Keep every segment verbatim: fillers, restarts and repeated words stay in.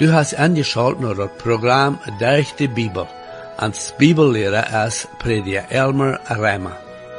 Du hast angeschaut naar het programma Durch die Bibel. Als Bibellehrer ist Prediger Elmer Reimer.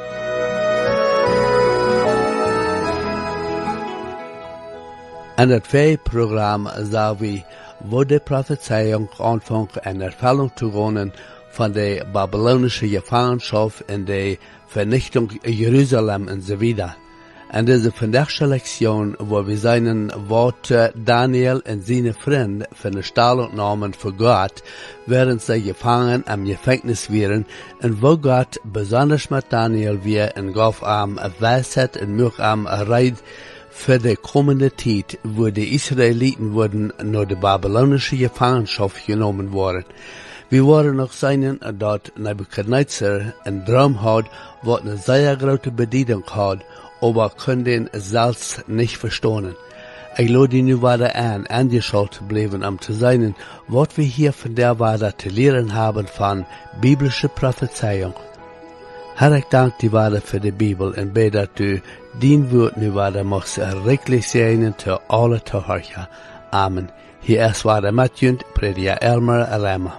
In het twee programma zou we wo de Prophezeiung aanvangen en Erfüllung toegonen van de Babylonische Gefangenschap en de Vernichtung Jeruzalem en so weiter. En deze vandaagse lektion, wo wir seinen Wort Daniel und seine Freunde von der Stahlentnahmen für Gott, während sie gefangen am Gefängnis waren, und wo Gott besonders mit Daniel wir und gab am Weisheit und mich am Reid für die kommende Zeit, wo die Israeliten wurden nur die babylonische Gefangenschaft genommen worden. Wir waren noch seinen, dort Nebuchadnezzar ein Traum hat, wo eine sehr große Bedienung hat, aber können selbst nicht verstehen. Ich lade nu weiter an, angeschaut bleiben, um zu sein, was wir hier von der weiter zu lernen haben von biblische Prophezeiung. Herr, ich danke dir weiter für die Bibel und bete, dass du dein Wort nu weiter machst, erreglich sein zu alle Zuhörer. Amen. Hier ist weiter Matthew, Prediger Elmer Reimer.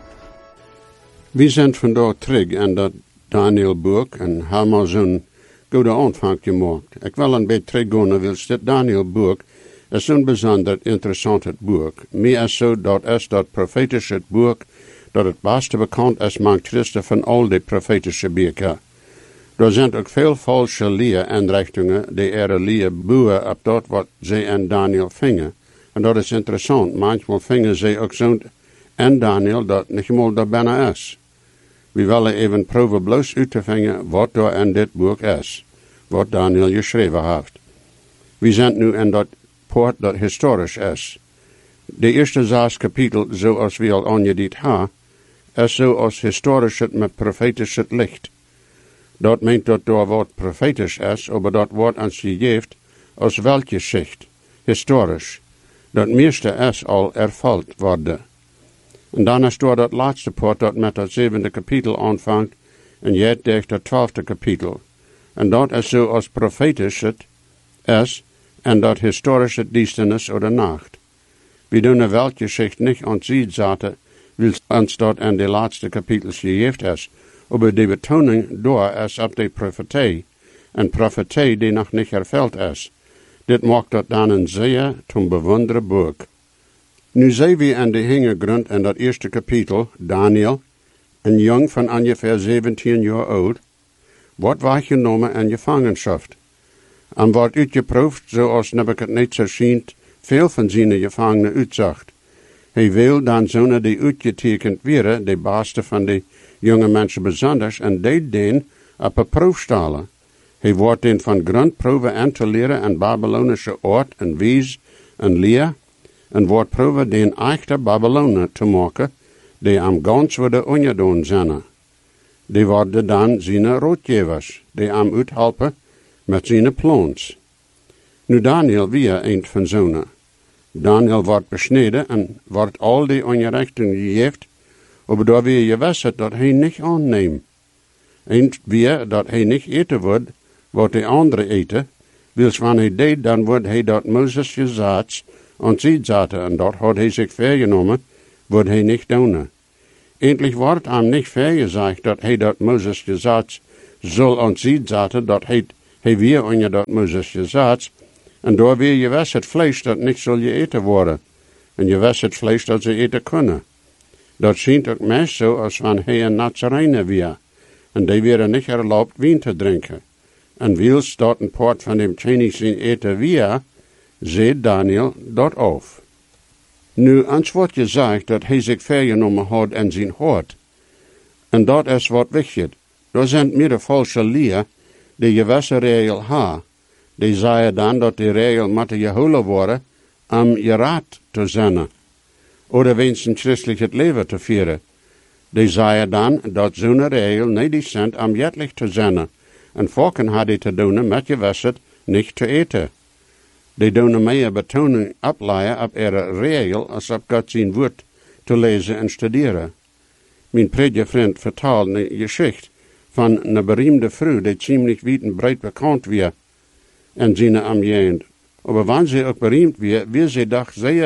Wir sind von dort terug aan dat Daniel-boek en hebben zo'n goede aanvang gemaakt. Ik wil een beetje teruggaan, wil dit Daniel-boek is zo'n bijzonder interessant boek. Meer is zo dat is dat profetische boek dat het beste bekend is van Christen van al die profetische boeken. Er zijn ook veel falsche leerinrichtingen die er leer boeien op dat wat ze in Daniel vingen. En dat is interessant. Manchmal vingen ze ook zo'n in Daniel dat niet eenmaal daar bijna is. We willen even proberen bloos uit te vinden wat er in dit boek is, wat Daniel geschreven heeft. We zijn nu in dat poort dat historisch is. De eerste zes kapitel, zoals we al aangediend hebben, is zoals historisch het met profetisch het licht. Dat meent dat er wat profetisch is, maar dat wordt ons gegeven als weltgeschicht, historisch. Dat meeste is al ervuld worden. En dan is door dat laatste poort dat met het zevende kapitel aanvangt en jet tegen het twaalfde kapitel. En dat is zo als profetisch het is en dat historisch het duisternis oder nacht. We doen de weltgeschicht niet ontzien zaten, wil ons dat in de laatste kapitels gegeven is, maar de betoning door is op de profetie, en profetie die nog niet ervuld is. Dit maakt dat dan een zeer te bewonderen boek. Nu zijn we in de hintergrond in dat eerste kapitel, Daniel, een jong van ongeveer zeventien jaar oud, wordt waargenomen in gevangenschap. En wordt uitgeproefd zoals Nebuchadnezzar schijnt veel van zijn gevangenen uitzag. Hij wil dan zonen die uitgetekend werden, de beste van de jonge mensen bijzonders, en deed den op een proef stellen. Hij wordt den van grondproeven aan te leren en Babylonische oort en wies en leer, en wordt proeven den echte Babylonen te maken, die am gans worden ongedaan zijn. Die worden dan zijn roodgevers, die am uithelpen met zijn plans. Nu Daniel weer een van zonen. Daniel wordt besneden en wordt al die ongerechten gegeven, maar door weer je wist dat hij niet aanneemt. En weer dat hij niet eten wordt, wat de anderen eten, wils wanneer hij deed, dan wordt hij dat Mozes gezegd aan zijn zaten, en dat had hij zich vergenomen, wordt hij niet doen. Eindelijk wordt hem niet vergezegd dat hij dat Mozes gezegd zal aan zijn zaten, dat hij, hij weer onder dat Mozes gezegd, en door weer je wist het vlees dat niet zal je eten worden, en je wist het vlees dat ze eten kunnen. Dat schijnt ook meest zo als van hij een Nazarener weer, en die werden niet erlaubt wien te drinken. En wils dat een poort van dem Chinese eten weer, zet Daniel dat af. Nu, ons wordt gezegd dat hij zich vergenomen had in zijn hart. En dat is wat wichtig. Er zijn meer de falsche leer die gewisse regel ha. Die zeiden dan dat die regel moet gehouden worden om je raad te zijn. Oder wenigstens christelijk het leven te vieren. Die zeiden dan dat zo'n regel niet is om jettelijk te zijn. En volken hadden te doen met gewisse niet te eten. Die doen meer betoning opleiden op ihre regel als op God zijn woord te lezen en studeren. Mijn predikvriend vertelde een geschichte van een beroemde vrouw die ziemlich weit en breed bekend was in zijn omgeving. Maar wanneer ze ook beroemd was, was ze toch zeer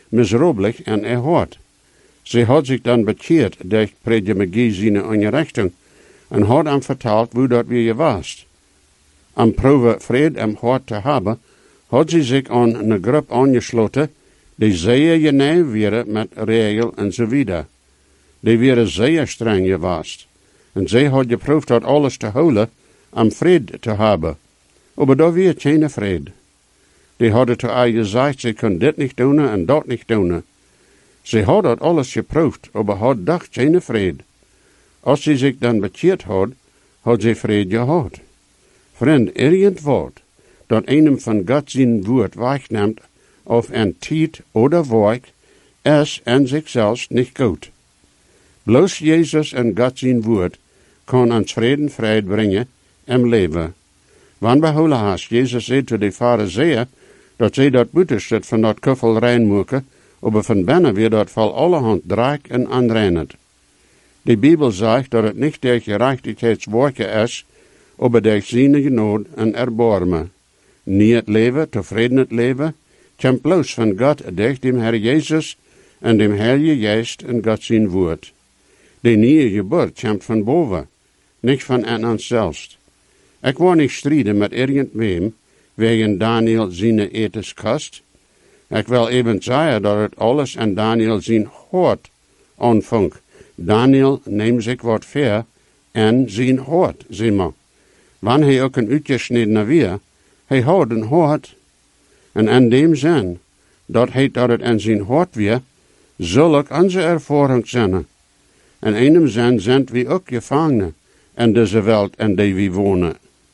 miserabelig en erhard. Ze had zich dan bekeerd durch Prediger McGee zijn ongerechting en had hem verteld hoe dat weer was. Om proeven vrede im hart te hebben, had ze zich aan een groep aangesloten die zeer genauw waren met regel en zo wieder. Die waren zeer streng geweest. En zij had geproefd dat alles te houden om vrede te hebben. Maar daar weer geen vrede. Die hadden te haar gezegd, ze kon dit niet doen en dat niet doen. Ze had dat alles geproefd, maar had dacht geen vrede. Als ze zich dan bekeerd had, had ze vrede gehad. Vriend, irgend woord dat einem van God zijn woord wegneemt, of een tijd oder werk, is en zichzelf niet goed. Bloos Jezus en God zijn woord kan ons vrede en vrijheid brengen im leven. Wanneer behouden haast, Jezus zei tot de Farizeeën, dat zij dat buitenstuk van dat kuffel rein moeken, maar van binnen weer dat vol allerhand draak en aanreinend. De Bibel zegt dat het niet der gerechtigheidswerken is, maar der zijn genade en erbarmen. Niet het leven, tevreden het leven, komt bloos van God durch dem Herr Jezus en dem Heilige Geest en God zijn woord. De nieuwe geboorte komt van boven, niet van en ons zelfs. Ik wil niet strijden met irgendwem, wegen Daniel zijn etenskast. Ik wil even zeggen dat het alles en Daniel zijn hart aanvangt. Daniel neemt zich wat ver en zijn hart, zie maar. Wanneer hij ook een uitgesneden weer, hij houdt een hart. En in dem zin, dat hij dat het in zijn hart weer, zal ook onze ervaring zijn. En in hem zin zijn we ook gevangenen in deze wereld in die we wonen.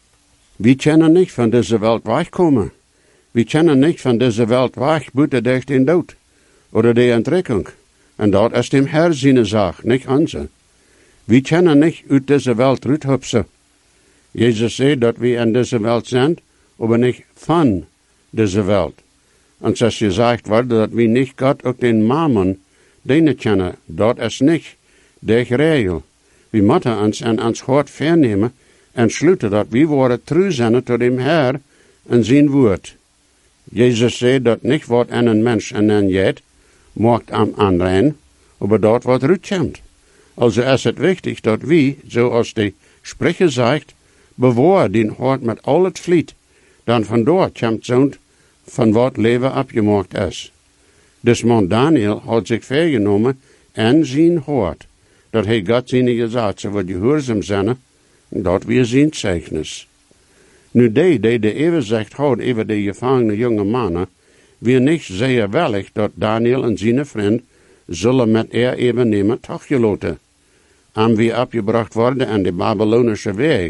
We kunnen niet van deze wereld wegkomen. We kunnen niet van deze wereld weg buiten durch den dood, oder de entrekking. En dat is dem Herr zijn zaak, niet onze. We kunnen niet uit deze wereld uithupsen. Jezus zei dat we in deze wereld zijn, maar niet van deze wereld. En zoals gezegd wordt dat we niet God ook den mammon dienen kennen, dat is niet de regel. We moeten ons en ons hart vernemen en sluiten dat we worden trouw zijn tot dem Herr en zijn woord. Jezus zei dat niet wat aan een mens en een jet maakt am aanrein, maar dat wat uitkomt. Also is het wichtig dat we, zoals de sprecher zegt, bewaar den hart met al het vliet, dan vandoor komt zo'n van wat leven afgemaakt is. Dus man Daniel had zich vergenomen en zijn hart, dat hij God zijn gezegd, zo wat gehoorzaam zijn, dat weer zijn zeichnis. Nu die, die de evenzicht houdt over de gevangene jonge mannen, weer niet zeer wellig dat Daniel en zijn vriend zullen met er even nemen toegelaten. Am weer opgebracht worden aan de Babylonische weg.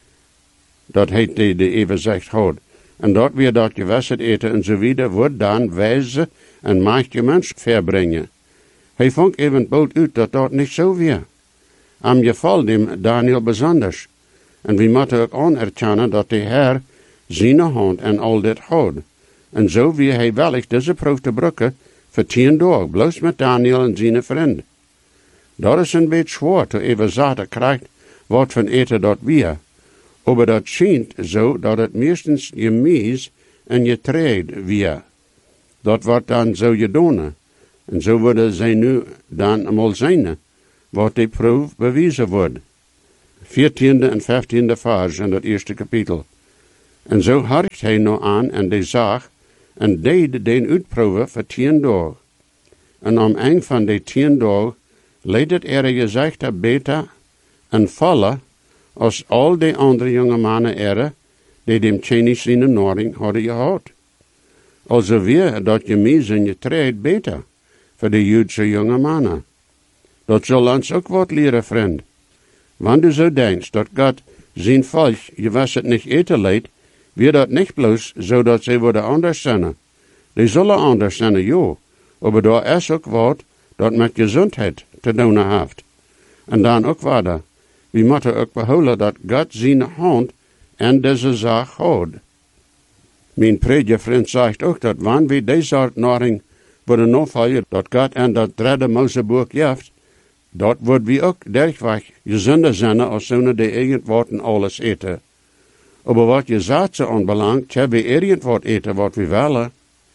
Dat heet die de evenzicht houdt. En dat weer dat gewasset eten en zo wieder, wordt dan wijze en machtige mens verbrengen. Hij vond even bood uit dat dat niet zo weer. Am geval dem Daniel besonders. En we moeten ook anerkennen dat de Heer zijn hand en al dit houdt. En zo wie hij wellig deze proef te brukken, voor tien dagen, bloos met Daniel en zijn vriend. Dat is een beetje zwaar, te even zaten krijgt wat van eten dat weer. Maar dat schijnt zo dat het meestens je mies en je treed weer. Dat wordt dan zo gedaan. En zo worden zij nu dan eenmaal zijn, wat die proef bewezen wordt. veertiende en vijftiende vers in het eerste kapitel. En zo harkt hij nou aan en die zag en deed den uitproeven voor tien dagen. En om een van die tien dagen leed het er gezegd beter en vallen als al die andere jonge mannen er, die dem Chinese in de Noording hadden gehad. Also weer dat je mies en je treed beter voor de Joodse jonge mannen. Dat zal ons ook wat leren, vriend. Wanneer du zo denkst dat God zijn volk je was het niet eten leidt, weer dat niet bloos zodat ze worden anders zijn. Die zullen anders zijn, ja, maar daar is ook wat dat met gezondheid te doen heeft. En dan ook verder, we moeten ook behouden dat God zijn hand en deze zaak houdt. Mijn predikvriend zegt ook dat wanneer we deze soort naring worden opvallen, dat God en dat derde Moseboek heeft, dat wordt we ook dergweg gezonder zijn als zo'n die irgendwat alles eten. Maar wat je zaadse aanbelangt, hebben we irgendwat eten wat we willen.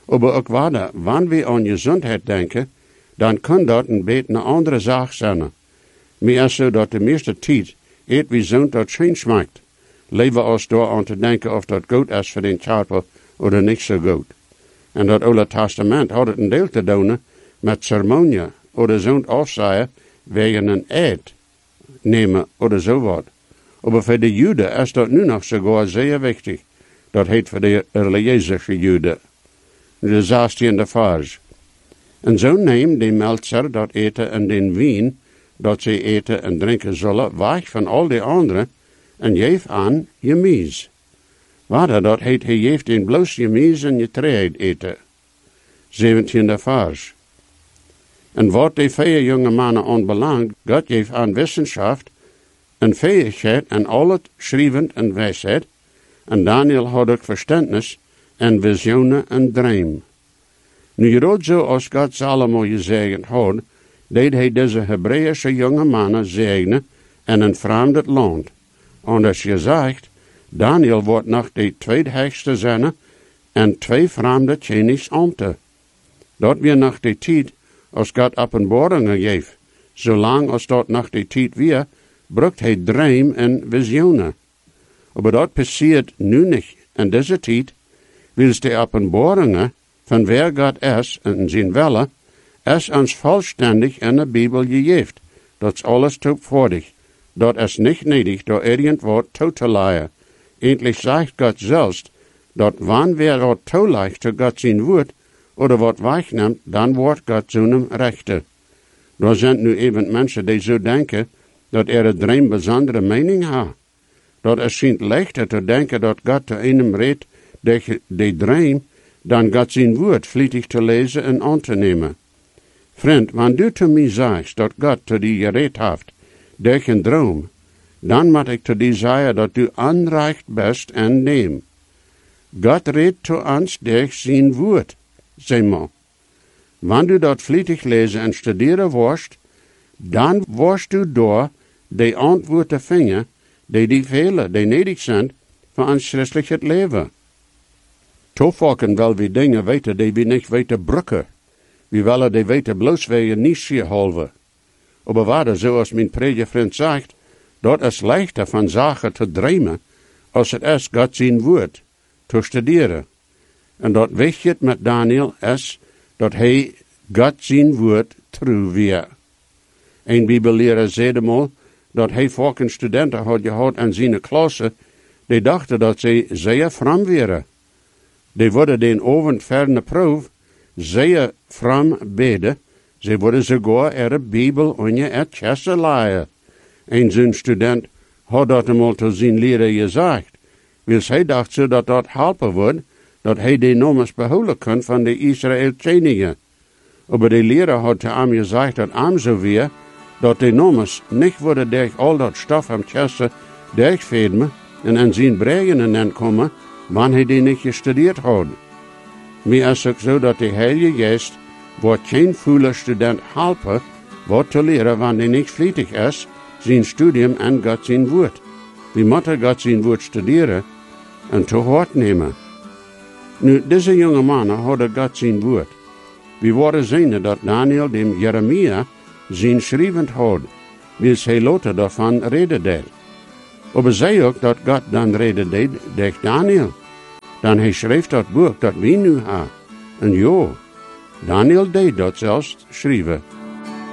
Aber ook wader, wanneer we aan gezondheid denken, dan kan dat een beetje een andere zaak zijn. Maar is zo dat de meeste tijd eet wie zond dat schijn smaakt. Leven ons door aan te denken of dat goed is voor den charper of niet zo goed. En dat Oude Testament had het een deel te doen met ceremonie of zond afzaaien wegen een eed nemen of zo wat. Maar voor de Joden is dat nu nog sogar zeer wichtig. Dat heet voor de religieuze Joden. De zestiende vers. En zo neemt de meltzer dat eten en den wien, dat ze eten en drinken zullen, weg van al die anderen, en geef aan je mies. Waarder dat heet, hij geeft in bloos je mies en je treed eten. zeventiende vers. En wat de vier jonge mannen aanbelangt, God geeft aan wissenschaft, en fähigheid en al het schrijvend en wijsheid, en Daniel had ook verstandnis en visioenen en droom. Nu je dat zo als God Salomo gezegend had, deed hij deze Hebreeuwse jonge mannen zegenen en een vreemd land. En als je zegt, Daniel wordt nog de tweedhegste zijn en twee vreemde Chinese ambten. Dat weer nog de tijd als God openbaringen geeft. Zolang als dat nog de tijd weer, brukt hij droom en visioenen. Maar dat passiert nu niet in deze tijd, wils de openbaringen van wer God is en zijn wille, is ons vollständig in de Bibel gegeven. Dat is alles toepvoordig. Dat is niet nötig, door irgendwo toe te leiden. Endlich zegt God zelfs, dat wanneer wat toelegt te God zijn woord, oder wat wegneemt, dan wordt God zo'n rechter. Er zijn nu even mensen die zo denken, dat er een dream bijzondere mening heeft. Dat het schijnt lichter te denken dat God te einem redt de, de dream, dan God zijn woord vlietig te lezen en aan te nemen. Vriend, wanneer du te mij zegt dat God te die gereed heeft, durch een droom, dan moet ik te die zeggen dat du aanreicht best en neem. God redt te ons durch zijn woord, zeg maar. Wanneer du dat vlietig lezen en studeren worst, dan worst du door de antwoorden vinden, die die vele, die nodig zijn voor ons christelijk leven. Toevalken wel we dingen weten die we niet weten brukken. We willen die weten bloos wij niet zien halve. Maar waarde, zoals mijn predikvriend zegt, dat is leichter van zaken te dromen, als het is God zijn woord te studeren. En dat weet je met Daniel is, dat hij God zijn woord trouw weer. Een bibelleraar zei eenmaal, dat hij volgens studenten had gehad aan zijn klasse, die dachten dat ze zeer fram waren. Die worden den ovend verne proef zeer fram beden, ze worden sogar er Bibel on je et chesse laaien. Een zo'n student had dat eenmaal te zijn leraar gezegd, wils hij dacht zo dat dat helpen wordt, dat hij de nommers behouden kan van de Israëltjenigen. Maar de leraar had te hem gezegd dat hem zo weer, dat de nommers niet worden durch al dat stof am chesse durchveden en aan zijn brengen en komen, wanneer hij die niet gestudeerd had. Maar is ook zo dat de Heilige Geest wordt geen voele student helpen, wat te leren wanneer hij niet vlietig is, zijn studium en God zijn woord. We moeten God zijn woord studeren en te hoort nemen. Nu, deze jonge mannen hadden God zijn woord. We worden zien dat Daniel dem Jeremia zijn schrijvend had, wils hij later daarvan reden deed. Maar zei ook dat God dan reden deed durch Daniel. Dan hij schreef dat boek dat we nu hebben. En ja, Daniel deed dat zelfs schrijven.